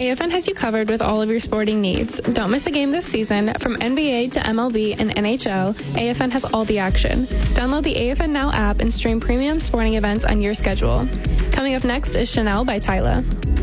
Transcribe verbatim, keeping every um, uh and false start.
A F N has you covered with all of your sporting needs. Don't miss a game this season. From N B A to M L B and N H L, A F N has all the action. Download the A F N Now app and stream premium sporting events on your schedule. Coming up next is Chanel by Tyla.